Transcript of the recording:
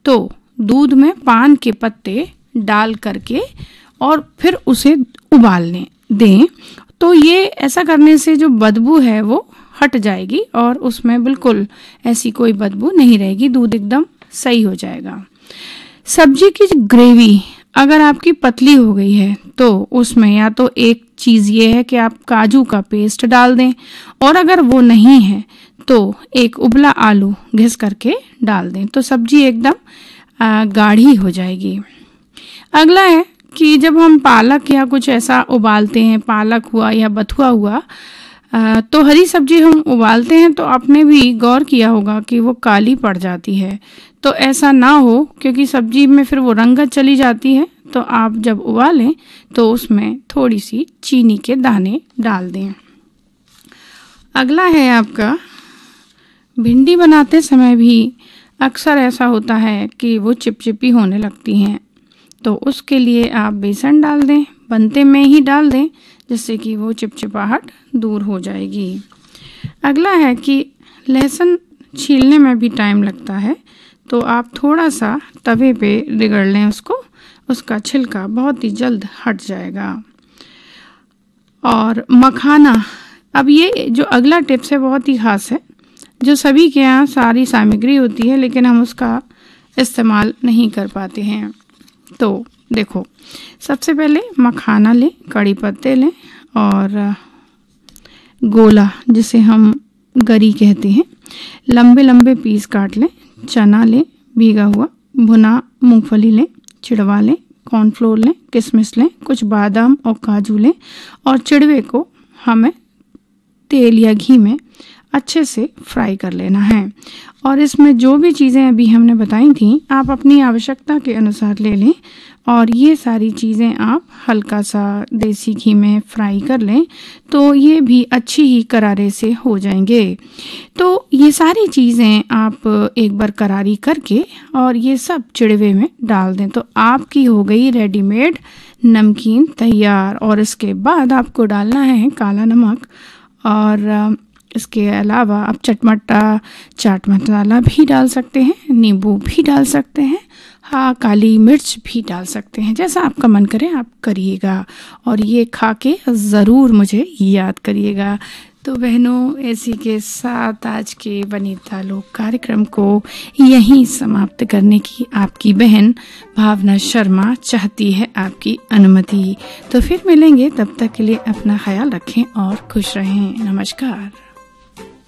तो दूध में पान के पत्ते डाल करके और फिर उसे उबालने दें। तो ये ऐसा करने से जो बदबू है वो हट जाएगी और उसमें बिल्कुल ऐसी कोई बदबू नहीं रहेगी, दूध एकदम सही हो जाएगा। सब्जी की ग्रेवी अगर आपकी पतली हो गई है तो उसमें या तो एक चीज़ ये है कि आप काजू का पेस्ट डाल दें, और अगर वो नहीं है तो एक उबला आलू घिस करके डाल दें, तो सब्जी एकदम गाढ़ी हो जाएगी। अगला है कि जब हम पालक या कुछ ऐसा उबालते हैं, पालक हुआ या बथुआ हुआ, तो हरी सब्जी हम उबालते हैं तो आपने भी गौर किया होगा कि वो काली पड़ जाती है। तो ऐसा ना हो, क्योंकि सब्जी में फिर वो रंगत चली जाती है, तो आप जब उबालें तो उसमें थोड़ी सी चीनी के दाने डाल दें। अगला है आपका, भिंडी बनाते समय भी अक्सर ऐसा होता है कि वो चिपचिपी होने लगती हैं, तो उसके लिए आप बेसन डाल दें, बनते में ही डाल दें, जिससे कि वो चिपचिपाहट दूर हो जाएगी। अगला है कि लहसुन छीलने में भी टाइम लगता है, तो आप थोड़ा सा तवे पे रगड़ लें उसको, उसका छिलका बहुत ही जल्द हट जाएगा। और मखाना, अब ये जो अगला टिप्स है बहुत ही खास है, जो सभी के यहाँ सारी सामग्री होती है लेकिन हम उसका इस्तेमाल नहीं कर पाते हैं। तो देखो, सबसे पहले मखाना लें, कड़ी पत्ते लें और गोला जिसे हम गरी कहते हैं, लंबे लंबे पीस काट लें। चना लें भीगा हुआ, भुना मूंगफली लें, चिड़वा लें, कॉर्नफ्लोर लें, किशमिश लें, कुछ बादाम और काजू लें, और चिड़वे को हमें तेल या घी में अच्छे से फ्राई कर लेना है। और इसमें जो भी चीज़ें अभी हमने बताई थी आप अपनी आवश्यकता के अनुसार ले लें, और ये सारी चीज़ें आप हल्का सा देसी घी में फ्राई कर लें, तो ये भी अच्छी ही करारे से हो जाएंगे। तो ये सारी चीज़ें आप एक बार करारी करके और ये सब चिड़वे में डाल दें, तो आपकी हो गई रेडीमेड नमकीन तैयार। और इसके बाद आपको डालना है काला नमक, और इसके अलावा आप चटमटा चाट मसाला भी डाल सकते हैं, नींबू भी डाल सकते हैं, हाँ काली मिर्च भी डाल सकते हैं, जैसा आपका मन करे आप करिएगा, और ये खा के ज़रूर मुझे याद करिएगा। तो बहनों, इसी के साथ आज के वनिता लोक कार्यक्रम को यहीं समाप्त करने की आपकी बहन भावना शर्मा चाहती है आपकी अनुमति। तो फिर मिलेंगे, तब तक के लिए अपना ख्याल रखें और खुश रहें। नमस्कार।